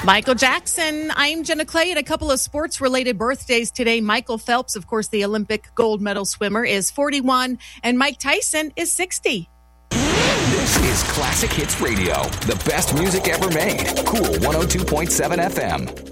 Michael Jackson. I'm Jenna Clay. And a couple of sports-related birthdays today. Michael Phelps, of course, the Olympic gold medal swimmer, is 41, and Mike Tyson is 60. This is Classic Hits Radio, the best music ever made. Cool 102.7 FM.